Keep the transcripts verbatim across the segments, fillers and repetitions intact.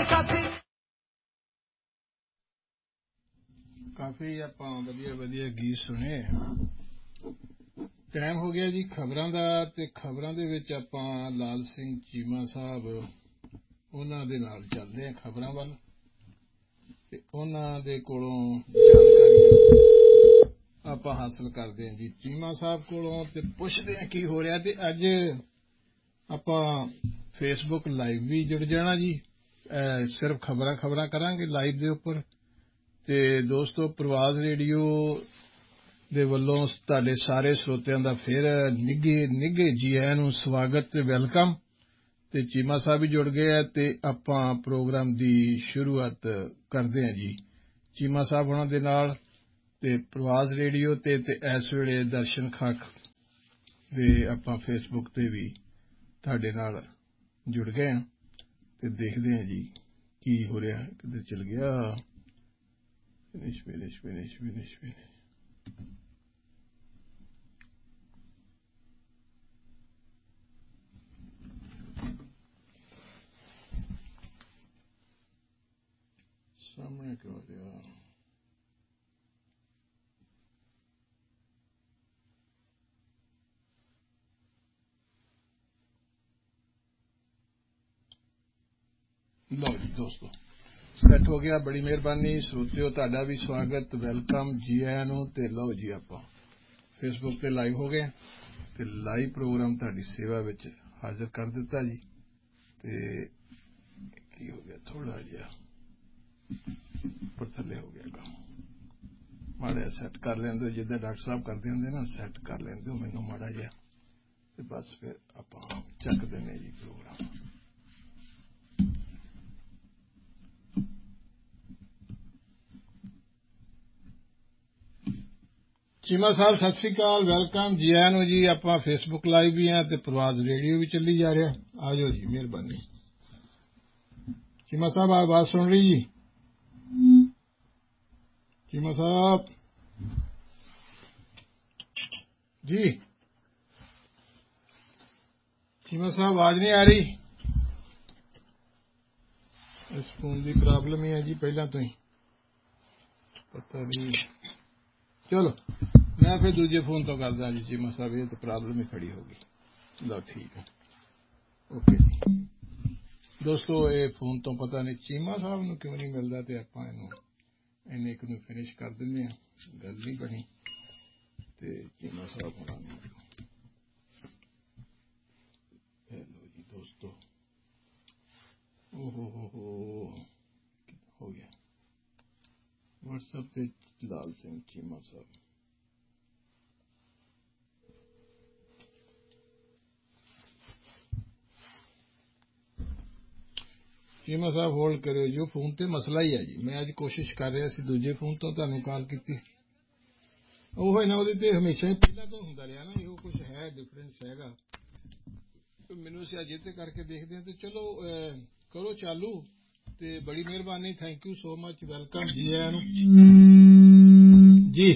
ਕਾਫੀ ਆਪਾਂ ਵਧੀਆ ਵਧੀਆ ਗੀਤ ਸੁਣੇ। ਟਾਈਮ ਹੋ ਗਿਆ ਜੀ ਖਬਰਾਂ ਦਾ, ਤੇ ਖਬਰਾਂ ਦੇ ਵਿੱਚ ਆਪਾਂ ਲਾਲ ਸਿੰਘ ਚੀਮਾ ਸਾਹਿਬ ਉਹਨਾਂ ਦੇ ਨਾਲ ਚੱਲਦੇ ਹਾਂ ਖਬਰਾਂ ਵੱਲ, ਤੇ ਉਹਨਾਂ ਦੇ ਕੋਲੋਂ ਜਾਣਕਾਰੀ ਆਪਾਂ ਹਾਸਲ ਕਰਦੇ ਹਾਂ ਜੀ ਚੀਮਾ ਸਾਹਿਬ ਕੋਲੋਂ, ਤੇ ਪੁੱਛਦੇ ਹਾਂ ਕੀ ਹੋ ਰਿਹਾ। ਤੇ ਅੱਜ ਆਪਾਂ ਫੇਸਬੁੱਕ ਲਾਈਵ ਵੀ ਜੁੜ ਜਾਣਾ ਜੀ, ਸਿਰਫ ਖਬਰਾਂ ਖਬਰਾਂ ਕਰਾਂਗੇ ਲਾਈਵ ਦੇ ਉੱਪਰ। ਤੇ ਦੋਸਤੋ ਪ੍ਰਵਾਜ਼ ਰੇਡੀਓ ਦੇ ਵੱਲੋਂ ਤੁਹਾਡੇ ਸਾਰੇ ਸਰੋਤਿਆਂ ਦਾ ਫਿਰ ਨਿੱਘੇ ਨਿੱਘੇ ਜੀ ਆਇਆਂ ਨੂੰ ਸਵਾਗਤ ਤੇ ਵੈਲਕਮ। ਤੇ ਚੀਮਾ ਸਾਹਿਬ ਵੀ ਜੁੜ ਗਏ ਆ, ਤੇ ਆਪਾਂ ਪ੍ਰੋਗਰਾਮ ਦੀ ਸ਼ੁਰੂਆਤ ਕਰਦੇ ਹਾਂ ਜੀ ਚੀਮਾ ਸਾਹਿਬ ਉਹਨਾਂ ਦੇ ਨਾਲ। ਤੇ ਪ੍ਰਵਾਜ਼ ਰੇਡੀਓ ਤੇ ਇਸ ਵੇਲੇ ਦਰਸ਼ਨ ਖਾਕ ਦੇ ਆਪਾਂ ਫੇਸਬੁੱਕ ਤੇ ਵੀ ਤੁਹਾਡੇ ਨਾਲ ਜੁੜ ਗਏ ਹਾਂ, ਤੇ ਦੇਖਦੇ ਹਾਂ ਜੀ ਕੀ ਹੋ ਰਿਹਾ। ਕਿੱਧਰ ਚਲ ਗਿਆ? Finish finish finish finish finish ਸਾਹਮਣੇ ਕਿਉਂ ਰਿਹਾ? ਲਓ ਜੀ ਦੋਸਤੋ ਸੈੱਟ ਹੋ ਗਿਆ, ਬੜੀ ਮਿਹਰਬਾਨੀ ਸਰੋਤਿਓ, ਤੁਹਾਡਾ ਵੀ ਸਵਾਗਤ ਵੈਲਕਮ ਜੀ ਆਇਆਂ ਨੂੰ। ਤੇ ਲਓ ਜੀ ਆਪਾਂ ਫੇਸਬੁੱਕ ਤੇ ਲਾਈਵ ਹੋ ਗਏ, ਤੇ ਲਾਈਵ ਪ੍ਰੋਗਰਾਮ ਤੁਹਾਡੀ ਸੇਵਾ ਵਿੱਚ ਹਾਜ਼ਰ ਕਰ ਦਿੱਤਾ ਜੀ। ਤੇ ਕੀ ਹੋ ਗਿਆ? ਥੋੜਾ ਜਿਹਾ ਉੱਪਰ ਥੱਲੇ ਹੋ ਗਿਆ ਕੰਮ, ਮਾੜਾ ਜਿਹਾ ਸੈੱਟ ਕਰ ਲੈਂਦੇ ਜਿੱਦਾਂ ਡਾਕਟਰ ਸਾਹਿਬ ਕਰਦੇ ਹੁੰਦੇ ਨਾ, ਸੈੱਟ ਕਰ ਲੈਂਦੇ ਮੈਨੂੰ ਮਾੜਾ ਜਿਹਾ, ਤੇ ਬਸ ਫਿਰ ਆਪਾਂ ਚੱਕ ਦਿੰਦੇ ਜੀ ਪ੍ਰੋਗਰਾਮ। ਚੀਮਾ ਸਾਹਿਬ ਸਤਿ ਸ੍ਰੀ ਅਕਾਲ, ਵੈਲਕਮ ਜੀ ਆਇਆਂ ਨੂੰ ਜੀ। ਆਪਾਂ ਫੇਸਬੁੱਕ ਲਾਈਵ ਵੀ ਹਾਂ ਤੇ ਪ੍ਰਵਾਜ਼ ਰੇਡੀਓ ਵੀ ਚੱਲੀ ਜਾ ਰਿਹਾ, ਆ ਜਾਓ ਜੀ, ਮਿਹਰਬਾਨੀ। ਚੀਮਾ ਸਾਹਿਬ ਆਵਾਜ਼ ਸੁਣ ਰਹੀ ਜੀ? ਚੀਮਾ ਸਾਹਿਬ ਜੀ, ਚੀਮਾ ਸਾਹਿਬ ਆਵਾਜ਼ ਨਹੀਂ ਆ ਰਹੀ? ਇਸ ਫੋਨ ਦੀ ਪ੍ਰੋਬਲਮ ਹੀ ਹੈ ਜੀ ਪਹਿਲਾਂ ਤੋਂ ਹੀ, ਪਤਾ ਨਹੀਂ। ਚਲੋ ਮੈਂ ਫਿਰ ਦੂਜੇ ਫੋਨ ਤੋਂ ਕਰਦਾ ਜੀ ਚੀਮਾ ਸਾਹਿਬ, ਇਹ ਤਾਂ ਪ੍ਰੋਬਲਮ ਹੀ ਖੜੀ ਹੋ ਗਈ। ਲਓ ਠੀਕ ਹੈ, ਓਕੇ ਜੀ ਦੋਸਤੋ। ਇਹ ਫੋਨ ਤੋਂ ਪਤਾ ਨਹੀਂ ਚੀਮਾ ਸਾਹਿਬ ਨੂੰ ਕਿਉਂ ਨਹੀਂ ਮਿਲਦਾ, ਤੇ ਆਪਾਂ ਇਹਨੂੰ ਇੰਨੇ ਇੱਕ ਨੂੰ ਫਿਨਿਸ਼ ਕਰ ਦਿੰਦੇ ਹਾਂ, ਗੱਲ ਨਹੀਂ ਬਣੀ। ਤੇ ਚੀਮਾ ਸਾਹਿਬ ਹੋਣਾ ਨਹੀਂ। ਲਓ ਜੀ ਦੋਸਤੋ, ਓ ਹੋ ਹੋ ਹੋ ਹੋ ਗਿਆ WhatsApp ਤੇ ਲਾਲ ਸਿੰਘ ਚੀਮਾ ਸਾਹਿਬ। ਚੀਮਾ ਸਾਹਿਬ ਹੋਲਡ ਕਰਿਓ ਜੀ, ਫੋਨ ਤੇ ਮਸਲਾ ਹੀ ਹੈ ਜੀ। ਮੈਂ ਅੱਜ ਕੋਸ਼ਿਸ਼ ਕਰ ਰਿਹਾ ਸੀ ਦੂਜੇ ਫੋਨ ਤੋਂ ਤੁਹਾਨੂੰ ਕਾਲ ਕੀਤੀ, ਉਹ ਨਾ ਉਹਦੇ ਤੇ ਹਮੇਸ਼ਾ ਹੀ ਪਹਿਲਾਂ ਤੋਂ ਹੁੰਦਾ ਰਿਹਾ ਨਾ, ਇਹੋ ਕੁਛ ਹੈ ਡਿਫਰੈਂਸ ਹੈਗਾ। ਮੈਨੂੰ ਅਸੀਂ ਅੱਜ ਤੇ ਕਰਕੇ ਦੇਖਦੇ ਹਾਂ, ਤੇ ਚਲੋ ਕਰੋ ਚਾਲੂ, ਤੇ ਬੜੀ ਮਿਹਰਬਾਨੀ, thank you so much, welcome ਜੀ ਆਇਆਂ ਨੂੰ ਜੀ।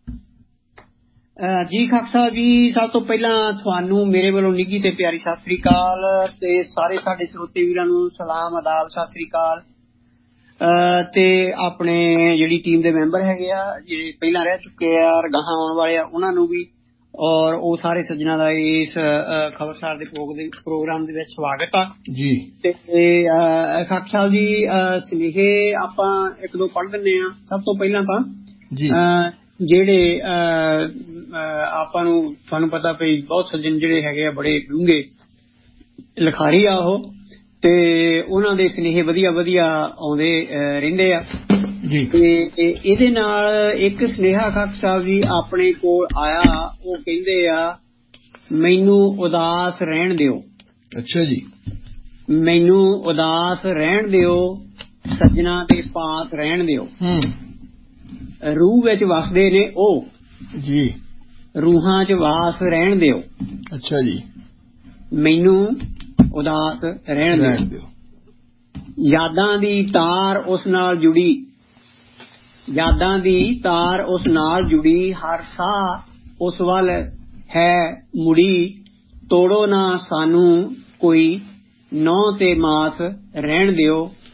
ਜੀ ਖਾਕ ਸਾਹਿਬ ਜੀ, ਸਭ ਤੋਂ ਪਹਿਲਾਂ ਤੁਹਾਨੂੰ ਮੇਰੇ ਵੱਲੋਂ ਨਿੱਘੀ ਤੇ ਪਿਆਰੀ ਸਤਿ ਸ੍ਰੀ ਅਕਾਲ, ਤੇ ਸਾਰੇ ਸਾਡੇ ਸਰੋਤੇ ਵੀਰਾਂ ਨੂੰ ਸਲਾਮ ਆਦਾਬ, ਸਤਿ ਸ੍ਰੀ ਅਕਾਲ। ਤੇ ਆਪਣੇ ਜਿਹੜੀ ਟੀਮ ਦੇ ਮੈਂਬਰ ਹੈਗੇ ਆ, ਜਿਹੜੇ ਪਹਿਲਾਂ ਰਹਿ ਚੁੱਕੇ ਆ, ਗਾਹਾਂ ਆਉਣ ਵਾਲੇ ਆ, ਉਹਨਾਂ ਨੂੰ ਵੀ, ਔਰ ਉਹ ਸਾਰੇ ਸੱਜਣਾ ਦਾ ਇਸ ਖਬਰਸਾਰ ਦੇ ਪ੍ਰੋਗਰਾਮ ਦੇ ਵਿੱਚ ਸਵਾਗਤ ਆ ਜੀ। ਤੇ ਖਾਕ ਸਾਹਿਬ ਜੀ ਸੁਨੇਹੇ ਆਪਾਂ ਇੱਕ ਦੋ ਪੜ੍ਹ ਦਿੰਦੇ ਆ। ਸਭ ਤੋਂ ਪਹਿਲਾਂ ਤਾਂ ਜੀ ਜਿਹੜੇ ਆਪਾਂ ਨੂੰ ਤੁਹਾਨੂੰ ਪਤਾ ਵੀ ਬਹੁਤ ਸੱਜਣ ਜਿਹੜੇ ਹੈਗੇ ਆ ਬੜੇ ਡੂੰਘੇ ਲਿਖਾਰੀ ਆ ਉਹ, ਤੇ ਉਹਨਾਂ ਦੇ ਸੁਨੇਹੇ ਵਧੀਆ ਵਧੀਆ ਆਉਂਦੇ ਰਹਿੰਦੇ ਆ ਜੀ। ਤੇ ਇਹਦੇ ਨਾਲ ਇੱਕ ਸੁਨੇਹਾ ਖਾਕ ਸਾਹਿਬ ਜੀ ਆਪਣੇ ਕੋਲ ਆਇਆ, ਉਹ ਕਹਿੰਦੇ ਆ ਮੈਨੂੰ ਉਦਾਸ ਰਹਿਣ ਦਿਓ। ਅੱਛਾ ਜੀ। ਮੈਨੂੰ ਉਦਾਸ ਰਹਿਣ ਦਿਓ, ਸੱਜਣਾ ਤੇ ਪਾਸ ਰਹਿਣ ਦਿਓ। ਰੂਹ ਵਿੱਚ ਵਸਦੇ ਨੇ ਉਹ ਜੀ, ਰੂਹਾਂ ਚ ਵਾਸ ਰਹਿਣ ਦਿਓ। ਅੱਛਾ ਜੀ। ਮੈਨੂੰ ਉਦਾਸ ਰਹਿਣ ਦਿਓ। ਯਾਦਾਂ ਦੀ ਤਾਰ ਉਸ ਨਾਲ ਜੁੜੀ, ਯਾਦਾਂ ਦੀ ਤਾਰ ਉਸ ਨਾਲ ਜੁੜੀ, ਹਰ ਸਾਹ ਉਸ ਵੱਲ ਹੈ ਮੁੜੀ, ਤੋੜੋ ਨਾ ਸਾਨੂੰ ਕੋਈ ਨਹੁੰ ਤੇ ਮਾਸ ਰਹਿਣ ਦਿਓ।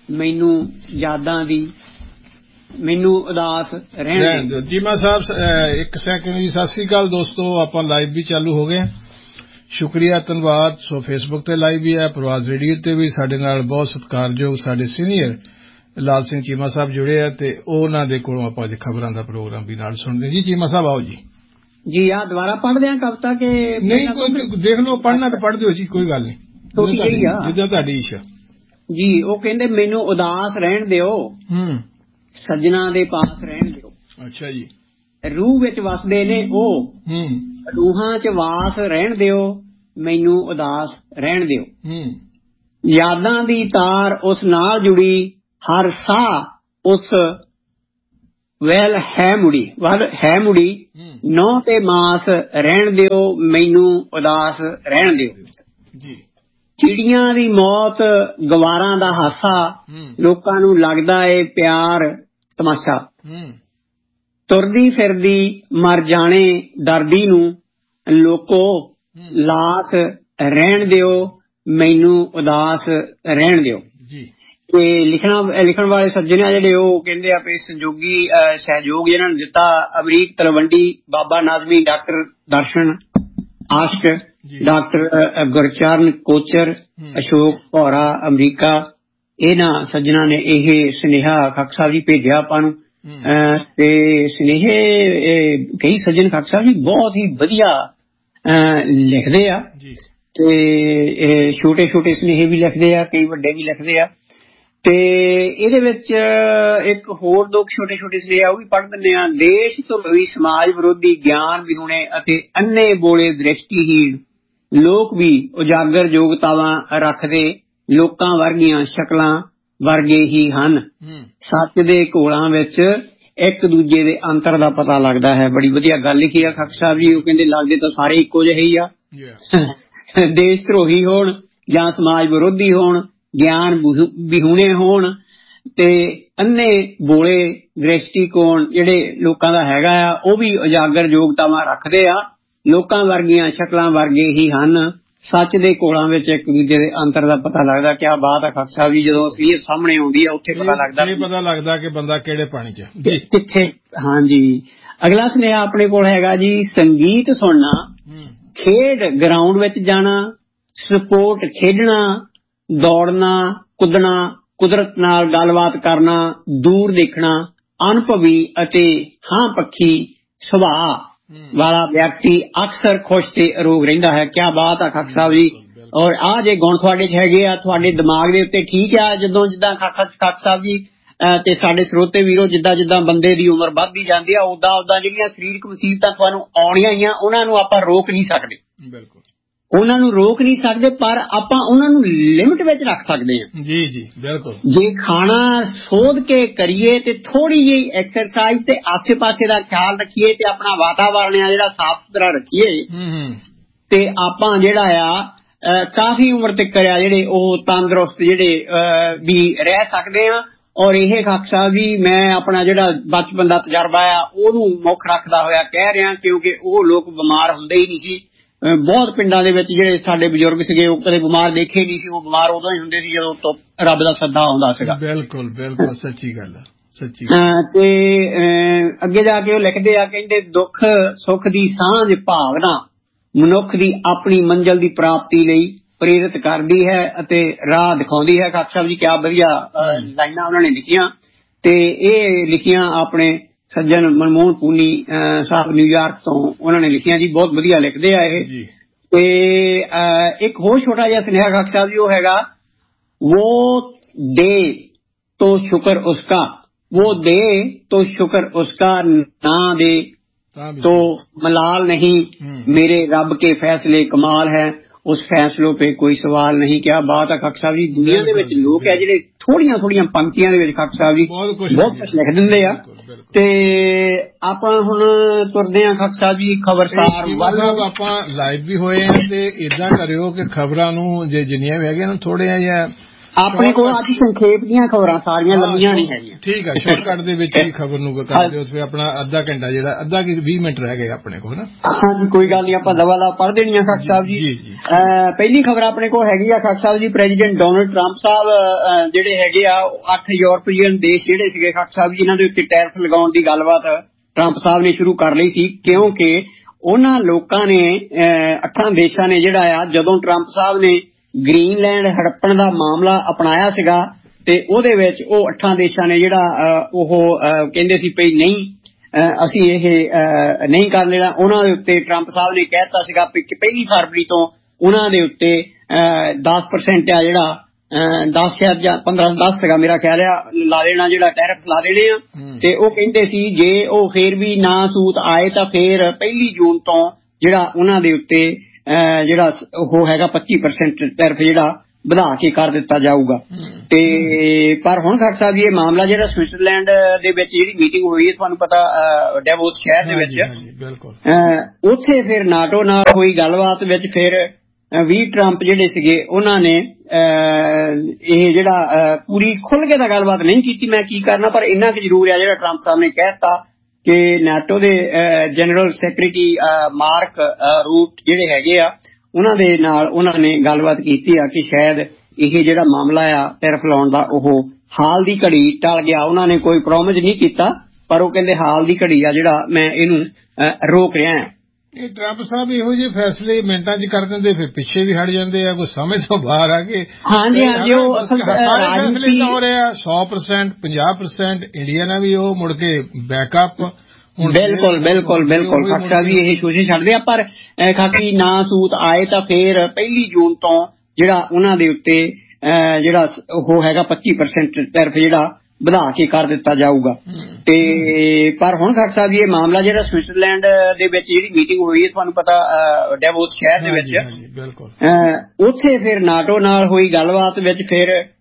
ਮੈਨੂੰ ਯਾਦਾਂ ਦੀ ਮੈਨੂੰ ਉਦਾਸ ਰਹਿਣ ਦਿਓ। ਚੀਮਾ ਸਾਹਿਬ ਇੱਕ ਸੈਕਿੰਡ ਜੀ। ਸਤਿ ਸ੍ਰੀ ਅਕਾਲ ਦੋਸਤੋ, ਆਪਾਂ ਲਾਈਵ ਵੀ ਚਾਲੂ ਹੋ ਗਏ। ਸ਼ੁਕਰੀਆ, ਧੰਨਵਾਦ। ਸੋ ਫੇਸਬੁੱਕ ਤੇ ਲਾਈਵ ਵੀ ਹੈ, ਪ੍ਰਵਾਜ਼ ਰੇਡੀਓ ਤੇ ਵੀ ਸਾਡੇ ਨਾਲ ਬਹੁਤ ਸਤਿਕਾਰਯੋਗ ਸਾਡੇ ਸੀਨੀਅਰ ਲਾਲ ਸਿੰਘ ਚੀਮਾ ਸਾਹਿਬ ਜੁੜੇ ਆ ਤੇ ਉਹਨਾਂ ਦੇ ਕੋਲੋਂ ਆਪਾਂ ਅੱਜ ਖਬਰਾਂ ਦਾ ਪ੍ਰੋਗਰਾਮ ਵੀ ਨਾਲ ਸੁਣਦੇ ਜੀ। ਚੀਮਾ ਸਾਹਿਬ ਆਓ ਜੀ। ਜੀ ਆ ਦੁਬਾਰਾ ਪੜ੍ਹਦੇ ਆ ਕਵਿਤਾ ਕੇ ਨਹੀਂ? ਕੋਈ ਦੇਖ ਲਓ, ਪੜ੍ਹਨਾ ਤਾਂ ਪੜ੍ਹ ਦਿਓ ਜੀ, ਕੋਈ ਗੱਲ ਨਹੀਂ, ਜਿੱਦਾਂ ਤੁਹਾਡੀ ਇੱਛਾ ਜੀ। ਉਹ ਕਹਿੰਦੇ ਮੈਨੂੰ ਉਦਾਸ ਰਹਿਣ ਦਿਓ, ਹੂੰ ਸੱਜਣਾ ਦੇ ਪਾਸ ਰਹਿਣ ਦਿਓ। ਅੱਛਾ ਜੀ। ਰੂਹ ਵਿੱਚ ਵਸਦੇ ਨੇ ਉਹ, ਹੂੰ ਰੂਹਾਂ ਚ ਵਾਸ ਰਹਿਣ ਦਿਓ, ਮੈਨੂੰ ਉਦਾਸ ਰਹਿਣ ਦਿਓ। ਹੂੰ ਯਾਦਾਂ ਦੀ ਤਾਰ ਉਸ ਨਾਲ ਜੁੜੀ, ਹਰ ਸਾਹ ਉਸ ਵੈਲ ਹੈ ਮੁੜੀ ਵੱਲ ਹੈ ਮੁੜੀ, ਨਹੁੰ ਤੇ ਮਾਸ ਰਹਿਣ ਦਿਓ, ਮੈਨੂੰ ਉਦਾਸ ਰਹਿਣ ਦਿਓ ਜੀ। ਚਿੜੀਆਂ ਦੀ ਮੌਤ, ਗਵਾਰਾਂ ਦਾ ਹਾਸਾ, ਲੋਕਾਂ ਨੂੰ ਲੱਗਦਾ ਏ ਪਿਆਰ ਤਮਾਸ਼ਾ। ਤੁਰਦੀ ਫਿਰਦੀ ਮਰ ਜਾਣੇ ਦਰਦੀ ਨੂੰ, ਲੋਕੋ ਲਾਸ ਰਹਿਣ ਦਿਓ, ਮੈਨੂੰ ਉਦਾਸ ਰਹਿਣ ਦਿਓ ਜੀ। ਤੇ ਲਿਖਣਾ ਲਿਖਣ ਵਾਲੇ ਸੱਜਣ ਆ ਜਿਹੜੇ, ਉਹ ਕਹਿੰਦੇ ਆ ਵੀ ਸੰਜੋਗੀ ਸਹਿਯੋਗ ਇਹਨਾਂ ਨੂੰ ਦਿੱਤਾ ਅਮਰੀਕ ਤਲਵੰਡੀ, ਬਾਬਾ ਨਾਜ਼ਮੀ, ਡਾਕਟਰ ਦਰਸ਼ਨ ਆਸ਼ਕ, ਡਾਕਟਰ ਗੁਰਚਰਨ ਕੋਚਰ, ਅਸ਼ੋਕ ਭੌਰਾ ਅਮਰੀਕਾ। ਇਹਨਾਂ ਸੱਜਣਾ ਨੇ ਇਹ ਸੁਨੇਹਾ ਖਾਕ ਸਾਹਿਬ ਜੀ ਭੇਜਿਆ ਆਪਾਂ ਨੂੰ। ਤੇ ਸੁਨੇਹੇ ਕਈ ਸੱਜਣ ਖਾਕ ਸਾਹਿਬ ਜੀ ਬਹੁਤ ਹੀ ਵਧੀਆ ਲਿਖਦੇ ਆ, ਤੇ ਛੋਟੇ ਛੋਟੇ ਸੁਨੇਹੇ ਵੀ ਲਿਖਦੇ ਆ, ਕਈ ਵੱਡੇ ਵੀ ਲਿਖਦੇ ਆ। ਤੇ ਇਹਦੇ ਵਿੱਚ ਇੱਕ ਹੋਰ ਦੋ ਛੋਟੇ ਛੋਟੇ ਸੁਨੇਹੇ ਉਹ ਵੀ ਪੜ੍ਹ ਦਿੰਦੇ ਆ। ਦੇਸ਼ ਧਰੋਹੀ ਸਮਾਜ ਵਿਰੋਧੀ, ਗਿਆਨ ਵਿਹੂਣੇ ਅਤੇ ਅੰਨੇ ਬੋਲੇ ਦ੍ਰਿਸ਼ਟੀਹੀਣ ਲੋਕ ਵੀ ਉਜਾਗਰ ਯੋਗਤਾਵਾਂ ਰੱਖਦੇ, ਲੋਕਾਂ ਵਰਗੀਆਂ ਸ਼ਕਲਾਂ ਵਰਗੇ ਹੀ ਹਨ। ਸੱਚ ਦੇ ਘੋਲਾਂ ਵਿੱਚ ਇੱਕ ਦੂਜੇ ਦੇ ਅੰਤਰ ਦਾ ਪਤਾ ਲੱਗਦਾ ਹੈ। ਬੜੀ ਵਧੀਆ ਗੱਲ ਲਿਖੀ ਆ ਖਾਕ ਸਾਹਿਬ ਜੀ। ਉਹ ਕਹਿੰਦੇ ਲੱਗਦੇ ਤਾਂ ਸਾਰੇ ਇੱਕੋ ਜਿਹੇ ਹੀ ਆ, ਦੇਸ਼ ਧਰੋਹੀ ਹੋਣ ਜਾਂ ਸਮਾਜ ਵਿਰੋਧੀ ਹੋਣ, ਗਿਆਨ ਵਿਹੂਣੇ ਹੋਣ ਤੇ ਅੰਨੇ ਬੋਲੇ ਦ੍ਰਿਸ਼ਟੀਕੋਣ ਜਿਹੜੇ ਲੋਕਾਂ ਦਾ ਹੈਗਾ ਆ, ਉਹ ਵੀ ਉਜਾਗਰ ਯੋਗਤਾਵਾਂ ਰੱਖਦੇ ਆ, ਲੋਕਾਂ ਵਰਗੀਆਂ ਸ਼ਕਲਾਂ ਵਰਗੇ ਹੀ ਹਨ। ਸੱਚ ਦੇ ਘੋਲਾਂ ਵਿੱਚ ਇੱਕ ਦੂਜੇ ਦੇ ਅੰਤਰ ਦਾ ਪਤਾ ਲੱਗਦਾ। ਕਿਆ ਬਾਤ ਹੈ ਖਾਕ ਸਾਹਿਬ ਜੀ। ਜਦੋਂ ਅਸਲੀਅਤ ਸਾਹਮਣੇ ਆਉਂਦੀ ਆ ਉੱਥੇ ਪਤਾ ਲੱਗਦਾ ਪਤਾ ਲੱਗਦਾ ਕਿ ਬੰਦਾ ਕਿਹੜੇ ਪਾਣੀ ਚ ਕਿੱਥੇ। ਹਾਂਜੀ, ਅਗਲਾ ਸੁਨੇਹਾ ਆਪਣੇ ਕੋਲ ਹੈਗਾ ਜੀ। ਸੰਗੀਤ ਸੁਣਨਾ, ਖੇਡ ਗਰਾਊਂਡ ਵਿੱਚ ਜਾਣਾ, ਸਪੋਰਟ ਖੇਡਣਾ, ਦੌੜਨਾ, ਕੁੱਦਣਾ, ਕੁਦਰਤ ਨਾਲ ਗੱਲਬਾਤ ਕਰਨਾ, ਦੂਰ ਦੇਖਣਾ, ਅਨੁਭਵੀ ਅਤੇ ਹਾਂ ਪੱਖੀ ਸੁਭਾਅ ਵਾਲਾ ਵਿਅਕਤੀ ਅਕਸਰ ਖੁਸ਼ ਤੇ ਅਰੋਗ ਰਹਿੰਦਾ ਹੈ। ਕਿਆ ਬਾਤ ਆ ਖਾਕ ਸਾਹਿਬ ਜੀ। ਔਰ ਆਹ ਜੇ ਗੁਣ ਤੁਹਾਡੇ ਚ ਹੈਗੇ ਆ, ਤੁਹਾਡੇ ਦਿਮਾਗ ਦੇ ਉੱਤੇ ਠੀਕ ਆ। ਜਦੋਂ ਜਿੱਦਾਂ ਖਾਕ ਸਾਹਿਬ ਜੀ ਤੇ ਸਾਡੇ ਸਰੋਤੇ ਵੀਰੋ, ਜਿੱਦਾਂ ਜਿੱਦਾਂ ਬੰਦੇ ਦੀ ਉਮਰ ਵੱਧਦੀ ਜਾਂਦੀ ਆ, ਉਦਾਂ ਉਦਾਂ ਜਿਹੜੀਆਂ ਸਰੀਰਕ ਮੁਸੀਬਤਾਂ ਤੁਹਾਨੂੰ ਆਉਣੀਆਂ ਹੀ ਆ, ਉਹਨਾਂ ਨੂੰ ਆਪਾਂ ਰੋਕ ਨਹੀਂ ਸਕਦੇ। ਬਿਲਕੁਲ, ਉਹਨਾਂ ਨੂੰ ਰੋਕ ਨਹੀਂ ਸਕਦੇ, ਪਰ ਆਪਾਂ ਉਹਨਾਂ ਨੂੰ ਲਿਮਿਟ ਵਿੱਚ ਰੱਖ ਸਕਦੇ ਹਾਂ। ਜੀ ਜੀ ਬਿਲਕੁਲ। ਜੇ ਖਾਣਾ ਸੋਧ ਕੇ ਕਰੀਏ ਤੇ ਥੋੜੀ ਜਿਹੀ ਐਕਸਰਸਾਈਜ਼ ਤੇ ਆਸੇ ਪਾਸੇ ਦਾ ਖਿਆਲ ਰੱਖੀਏ ਤੇ ਆਪਣਾ ਵਾਤਾਵਰਨ ਆ ਜਿਹੜਾ ਸਾਫ਼ ਸੁਥਰਾ ਰੱਖੀਏ, ਤੇ ਆਪਾਂ ਜਿਹੜਾ ਆ ਕਾਫੀ ਉਮਰ ਤੱਕ ਆ ਜਿਹੜੇ ਉਹ ਤੰਦਰੁਸਤ ਜਿਹੜੇ ਵੀ ਰਹਿ ਸਕਦੇ ਆ। ਔਰ ਇਹ ਖਾਕ ਸਾਹਿਬ ਜੀ ਮੈਂ ਆਪਣਾ ਜਿਹੜਾ ਬਚਪਨ ਦਾ ਤਜਰਬਾ ਆ ਉਹਨੂੰ ਮੁੱਖ ਰੱਖਦਾ ਹੋਇਆ ਕਹਿ ਰਿਹਾ, ਕਿਉਂਕਿ ਉਹ ਲੋਕ ਬਿਮਾਰ ਹੁੰਦੇ ਹੀ ਨਹੀਂ ਸੀ। ਬਹੁਤ ਪਿੰਡਾਂ ਦੇ ਵਿੱਚ ਜਿਹੜੇ ਸਾਡੇ ਬਜ਼ੁਰਗ ਸੀਗੇ ਉਹ ਕਦੇ ਬਿਮਾਰ ਦੇਖੇ ਨਹੀਂ ਸੀ। ਉਹ ਬਿਮਾਰ ਉਦੋਂ ਹੀ ਹੁੰਦੇ ਸੀ ਜਦੋਂ ਰੱਬ ਦਾ ਸੱਦਾ ਆਉਂਦਾ ਸੀਗਾ। ਬਿਲਕੁਲ ਬਿਲਕੁਲ, ਸੱਚੀ ਗੱਲ ਆ, ਸੱਚੀ। ਤੇ ਅੱਗੇ ਜਾ ਕੇ ਉਹ ਲਿਖਦੇ ਆ, ਕਹਿੰਦੇ ਦੁੱਖ ਸੁੱਖ ਦੀ ਸਾਂਝ ਭਾਵਨਾ ਮਨੁੱਖ ਦੀ ਆਪਣੀ ਮੰਜ਼ਿਲ ਦੀ ਪ੍ਰਾਪਤੀ ਲਈ ਪ੍ਰੇਰਿਤ ਕਰਦੀ ਹੈ ਅਤੇ ਰਾਹ ਦਿਖਾਉਂਦੀ ਹੈ। ਖਾਕ ਸਾਹਿਬ ਜੀ ਕਿਆ ਵਧੀਆ ਲਾਈਨਾਂ ਉਹਨਾਂ ਨੇ ਲਿਖੀਆਂ, ਤੇ ਇਹ ਲਿਖੀਆਂ ਆਪਣੇ ਸੱਜਣ ਮਨਮੋਹਨ ਪੂਨੀ ਸਾਹਿਬ ਨਿਊਯਾਰਕ ਤੋਂ ਉਹਨਾਂ ਨੇ ਲਿਖੀਆਂ ਜੀ। ਬਹੁਤ ਵਧੀਆ ਲਿਖਦੇ ਆ ਇਹ। ਤੇ ਇੱਕ ਹੋਰ ਛੋਟਾ ਜਿਹਾ ਸੁਨੇਹਾ ਖਾਕ ਸਾਹਿਬ ਜੀ ਉਹ ਹੈਗਾ, ਉਹ ਦੇ ਤੋ ਸ਼ੁਕਰ ਉਸਕਾ, वो दे तो शुक्र उसका, ना दे तो मलाल नहीं, मेरे रब के फैसले कमाल है, उस फैसलों पे कोई सवाल नहीं। क्या बात है खाक साहब जी। दुनिया ਦੇ ਵਿੱਚ ਲੋਕ ਹੈ ਜਿਹੜੇ ਥੋੜੀਆਂ ਥੋੜੀਆਂ ਪੰਕਤੀਆਂ ਦੇ ਵਿੱਚ ਖਾਕ ਸਾਹਿਬ ਜੀ ਬਹੁਤ ਕੁਝ ਲਿਖ ਦਿੰਦੇ ਆ। ਤੇ ਆਪਾਂ ਹੁਣ ਤੁਰਦੇ ਆ ਖਾਕ ਸਾਹਿਬ ਜੀ ਖਬਰਸਾਰ ਵੱਲ। ਆਪਾਂ ਲਾਈਵ ਵੀ ਹੋਏ ਆ ਤੇ ਇਦਾਂ ਕਰਿਓ ਕਿ ਖਬਰਾਂ ਨੂੰ ਜੇ ਜਿੰਨੀਆਂ ਵੀ ਹੈਗੀਆਂ ਨਾ ਥੋੜ੍ਹੀਆਂ ਜਿਹਾ ਆਪਣੇ ਕੋਲ ਅੱਜ ਸੰਖੇਪ ਦੀਆਂ ਖਬਰਾਂ ਸਾਰੀਆਂ ਲੰਮੀਆਂ ਨਹੀਂ ਹੈਗੀਆਂ। ਠੀਕ ਹੈ, ਸ਼ਾਰਟਕਟ ਦੇ ਵਿੱਚ ਹੀ ਖਬਰ ਨੂੰ ਕਰ ਦਿਓ। ਫਿਰ ਆਪਣਾ ਅੱਧਾ ਘੰਟਾ ਜਿਹੜਾ ਅੱਧਾ ਕਿ ਵੀਹ ਮਿੰਟ ਰਹਿ ਗਏ ਆਪਣੇ ਕੋਲ ਨਾ। ਹਾਂਜੀ ਕੋਈ ਗੱਲ ਨਹੀਂ, ਆਪਾਂ ਦਵਾ ਦਾ ਪੜ੍ਹ ਦੇਣੀਆਂ ਖਾਕ ਸਾਹਿਬ ਜੀ। ਪਹਿਲੀ ਖਬਰ ਆਪਣੇ ਕੋਲ ਹੈਗੀ ਆ ਖਾਕ Sahib ji, president Donald Trump ਸਾਹਿਬ ਜਿਹੜੇ ਹੈਗੇ ਆ ਅੱਠ ਯੂਰਪੀਅਨ ਦੇਸ਼ ਜਿਹੜੇ ਸੀਗੇ ਖਾਕ ਸਾਹਿਬ ਜੀ, ਇਹਨਾਂ ਦੇ ਉੱਤੇ ਟੈਰਿਫ ਲਗਾਉਣ ਦੀ ਗੱਲਬਾਤ ਟਰੰਪ ਸਾਹਿਬ ਨੇ ਸ਼ੁਰੂ ਕਰ ਲਈ ਸੀ, ਕਿਉਂਕਿ ਉਹਨਾਂ ਲੋਕਾਂ ਨੇ ਅੱਠਾਂ ਦੇਸ਼ਾਂ ਨੇ ਜਿਹੜਾ ਆ ਜਦੋਂ ਟਰੰਪ ਸਾਹਿਬ ਨੇ ਗ੍ਰੀਨਲੈਂਡ ਹੜੱਪਣ ਦਾ ਮਾਮਲਾ ਅਪਣਾਇਆ ਸੀਗਾ ਤੇ ਉਹਦੇ ਵਿੱਚ ਉਹ ਅੱਠਾਂ ਦੇਸ਼ਾਂ ਨੇ ਜਿਹੜਾ ਉਹ ਕਹਿੰਦੇ ਸੀ ਭਈ ਨਹੀਂ ਅਸੀਂ ਇਹ ਨਹੀਂ ਕਰ ਲੈਣਾ। ਉਹਨਾਂ ਦੇ ਉੱਤੇ ਟਰੰਪ ਸਾਹਿਬ ਨੇ ਕਹਿ ਦਿੱਤਾ ਸੀਗਾ ਕਿ ਪਹਿਲੀ ਫਰਵਰੀ ਤੋਂ ਉਹਨਾਂ ਦੇ ਉੱਤੇ ਦਸ ਪਰਸੈਂਟ ਆ ਜਿਹੜਾ ਦਸ ਸ਼ਾਇਦ ਜਾਂ ਪੰਦਰਾਂ ਦਸ ਸੀਗਾ ਮੇਰਾ ਖਿਆਲ ਆ ਲਾ ਦੇਣਾ, ਜਿਹੜਾ ਟੈਰਿਫ ਲਾ ਦੇਣੇ ਆ। ਤੇ ਉਹ ਕਹਿੰਦੇ ਸੀ ਜੇ ਉਹ ਫੇਰ ਵੀ ਨਾ ਸੂਤ ਆਏ ਤਾਂ ਫੇਰ ਪਹਿਲੀ ਜੂਨ ਤੋਂ ਜਿਹੜਾ ਉਹਨਾਂ ਦੇ ਉੱਤੇ ਜਿਹੜਾ ਉਹ ਹੈਗਾ ਪੱਚੀ ਪਰਸੈਂਟ ਟੈਰਿਫ ਜਿਹੜਾ ਵਧਾ ਕੇ ਕਰ ਦਿੱਤਾ ਜਾਊਗਾ। ਤੇ ਪਰ ਹੁਣ ਖਾਕ ਸਾਹਿਬ ਇਹ ਮਾਮਲਾ ਜਿਹੜਾ ਸਵਿਟਜ਼ਰਲੈਂਡ ਦੇ ਵਿੱਚ ਜਿਹੜੀ ਮੀਟਿੰਗ ਹੋਈ ਹੈ ਤੁਹਾਨੂੰ ਪਤਾ ਡੈਵੋਸ ਸ਼ਹਿਰ ਦੇ ਵਿੱਚ, ਉੱਥੇ ਫਿਰ ਨਾਟੋ ਨਾਲ ਹੋਈ ਗੱਲਬਾਤ ਵਿੱਚ ਫਿਰ ਵੀ ਟਰੰਪ ਜਿਹੜੇ ਸੀਗੇ ਉਹਨਾਂ ਨੇ ਇਹ ਜਿਹੜਾ ਪੂਰੀ ਖੁੱਲ ਕੇ ਤਾਂ ਗੱਲਬਾਤ ਨਹੀਂ ਕੀਤੀ ਮੈਂ ਕੀ ਕਰਨਾ, ਪਰ ਇੰਨਾ ਕੁ ਜ਼ਰੂਰ ਆ ਜਿਹੜਾ ਟਰੰਪ ਸਾਹਿਬ ਨੇ ਕਹਿ ਦਿੱਤਾ ਕਿ ਨਾਟੋ ਦੇ ਜਨਰਲ ਸੈਕਟਰੀ ਮਾਰਕ ਰੂਟ ਜਿਹੜੇ ਹੈਗੇ ਆ ਉਹਨਾਂ ਦੇ ਨਾਲ ਉਹਨਾਂ ਨੇ ਗੱਲਬਾਤ ਕੀਤੀ ਆ ਕਿ ਸ਼ਾਇਦ ਇਹ ਜਿਹੜਾ ਮਾਮਲਾ ਆ ਟੈਰਿਫ ਲਾਉਣ ਦਾ ਉਹ ਹਾਲ ਦੀ ਘੜੀ ਟਲ ਗਿਆ। ਉਹਨਾਂ ਨੇ ਕੋਈ ਪ੍ਰੋਮਿਸ ਨਹੀਂ ਕੀਤਾ ਪਰ ਉਹ ਕਹਿੰਦੇ ਹਾਲ ਦੀ ਘੜੀ ਆ ਜਿਹੜਾ ਮੈਂ ਇਹਨੂੰ ਰੋਕ ਰਿਹਾ ਹਾਂ। ਇਹ ਟਰੰਪ ਸਾਹਿਬ ਇਹੋ ਜਿਹੇ ਫੈਸਲੇ ਮਿੰਟਾਂ 'ਚ ਕਰ ਦਿੰਦੇ ਫਿਰ ਪਿੱਛੇ ਵੀ ਹਟ ਜਾਂਦੇ ਆ, ਕੋਈ ਸਮਝ ਤੋਂ ਬਾਹਰ ਆ ਕੇ। ਹਾਂਜੀ ਹਾਂਜੀ ਉਹ ਸਾਰੇ ਫੈਸਲੇ ਤਾਂ ਹੋ ਰਹੇ ਆ ਸੌ ਪਰਸੈਂਟ ਪੰਜਾਹ ਪਰਸੈਂਟ ਇੰਡੀਆ ਨਾਲ ਵੀ ਉਹ ਮੁੜ ਕੇ ਬੈਕਅਪ। ਬਿਲਕੁਲ ਬਿਲਕੁਲ ਬਿਲਕੁਲ ਖਾਕਾ ਵੀ ਇਹ ਕੋਸ਼ਿਸ਼ ਛੱਡਦੇ ਆ, ਪਰ ਖਾਕੀ ਨਾ ਸੂਤ ਆਏ ਤਾਂ ਫੇਰ ਪਹਿਲੀ ਜੂਨ ਤੋਂ ਜਿਹੜਾ ਉਹਨਾਂ ਦੇ ਉੱਤੇ ਜਿਹੜਾ ਉਹ ਹੈਗਾ ਪੱਚੀ ਪਰਸੈਂਟ ਟੈਰਿਫ ਜਿਹੜਾ ਵਧਾ ਕੇ ਕਰ ਦਿੱਤਾ ਜਾਊਗਾ। ਤੇ ਪਰ ਹੁਣ ਖਾਕ ਸਾਹਿਬ ਇਹ ਮਾਮਲਾ ਜਿਹੜਾ ਸਵਿਟਜ਼ਰਲੈਂਡ ਦੇ ਵਿੱਚ ਜਿਹੜੀ ਮੀਟਿੰਗ ਹੋਈ ਹੈ ਤੁਹਾਨੂੰ ਪਤਾ ਡੈਵੋਸ ਸ਼ਹਿਰ ਦੇ ਵਿੱਚ, ਉੱਥੇ ਫਿਰ ਨਾਟੋ ਨਾਲ ਹੋਈ ਗੱਲਬਾਤ ਵਿੱਚ ਫਿਰ